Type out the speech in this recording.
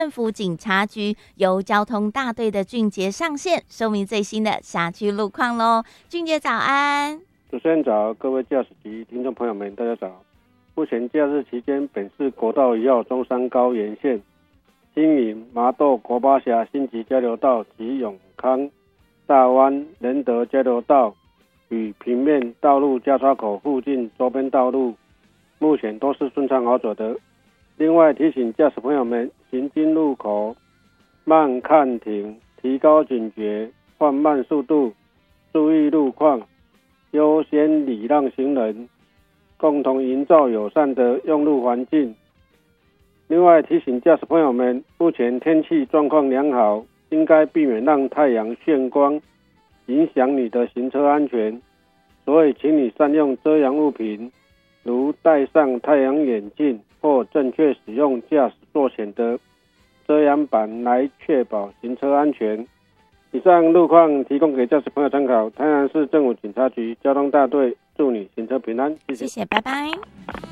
政府警察局由交通大队的俊杰上线，说明最新的辖区路况咯。俊杰早安。 主持人早，各位驾驶及听众朋友们大家早。目前假日期间，本市国道1号中山高沿线、新营、麻豆、国巴峡新集交流道及永康、大湾、仁德交流道与平面道路交叉口附近周边道路，目前都是顺畅好走的。另外提醒驾驶朋友们，行经路口慢看停，提高警觉，放慢速度，注意路况，优先礼让行人，共同营造友善的用路环境。另外提醒驾驶朋友们，目前天气状况良好，应该避免让太阳眩光影响你的行车安全，所以请你善用遮阳物品，如戴上太阳眼镜或正确使用驾驶座前的遮阳板来确保行车安全。以上路况提供给驾驶朋友参考，台南市政府警察局交通大队祝你行车平安，谢谢， 拜拜。